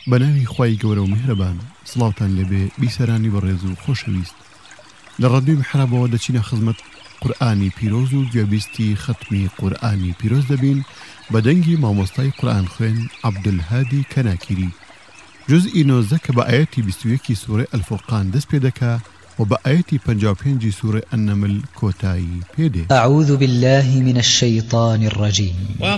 بەناوی خوای گەورە و میهرەبان سڵاوتان لەبێ بیسەرانی بەڕێز و خۆشەویست لە ڕادیۆی میحرابەوە دەچینە خزمەت قورئانی پیرۆز و گوێبیستی ختمی قورئانی پیرۆز دەبین بە دەنگی مامۆستای قورئان خوێن عەبدولهادی کەناکیری جزئی 19 کە بە ئایەتی 21 سوورەی ئەلفورقان دەست پێ دەکا و بە ئایەتی 55 سوورەی ئەننەمل کۆتایی پێدێ. أعوذ بالله من الشيطان الرجيم